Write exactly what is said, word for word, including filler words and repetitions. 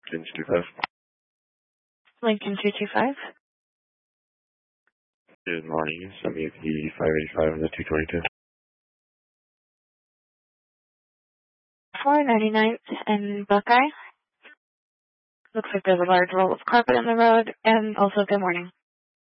Lincoln two five. Lincoln two two five. Good morning. Send me the five eighty-five and the two twenty-two. four ninety-ninth and Buckeye. Looks like there's a large roll of carpet in the road, and also good morning.